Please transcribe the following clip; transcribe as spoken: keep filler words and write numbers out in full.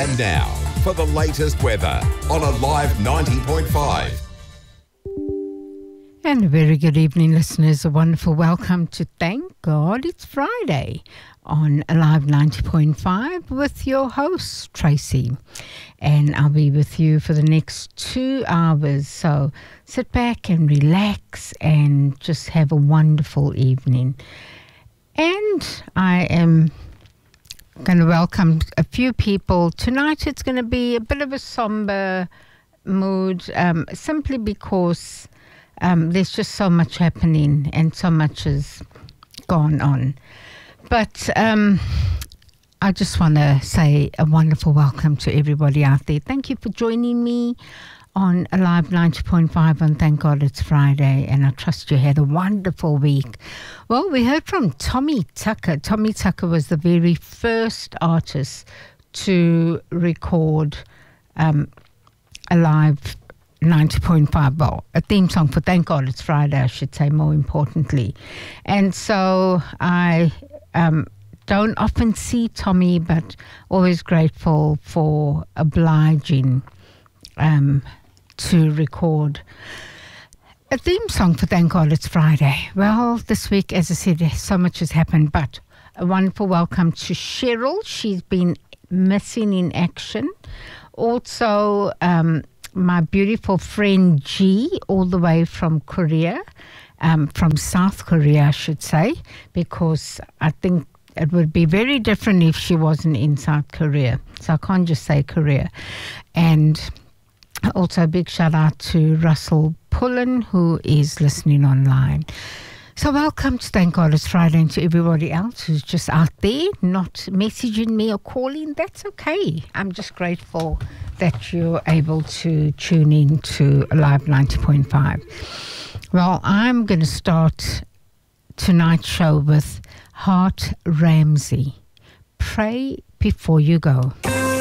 And now, for the latest weather on Alive ninety point five. And a very good evening, listeners. A wonderful welcome to Thank God It's Friday on Alive ninety point five with your host, Tracy. And I'll be with you for the next two hours. So sit back and relax and just have a wonderful evening. And I am going to welcome a few people. Tonight it's going to be a bit of a somber mood, um, simply because um, there's just so much happening and so much has gone on. But um, I just want to say a wonderful welcome to everybody out there. Thank you for joining me on Alive ninety point five on Thank God It's Friday, and I trust you had a wonderful week. Well, we heard from Tommy Tucker. Tommy Tucker was the very first artist to record um, Alive ninety point five, well, a theme song for Thank God It's Friday, I should say, more importantly. And so I um, don't often see Tommy, but always grateful for obliging um, to record a theme song for Thank God It's Friday. Well, this week, as I said, so much has happened, but a wonderful welcome to Cheryl. She's been missing in action. Also, um, my beautiful friend G, all the way from Korea, um, from South Korea, I should say, because I think it would be very different if she wasn't in South Korea. So I can't just say Korea. And also a big shout out to Russell Pullen, who is listening online. So welcome to Thank God It's Friday, and to everybody else who's just out there, not messaging me or calling. That's okay. I'm just grateful that you're able to tune in to Alive ninety point five. Well, I'm going to start tonight's show with Hart Ramsey. Pray before you go.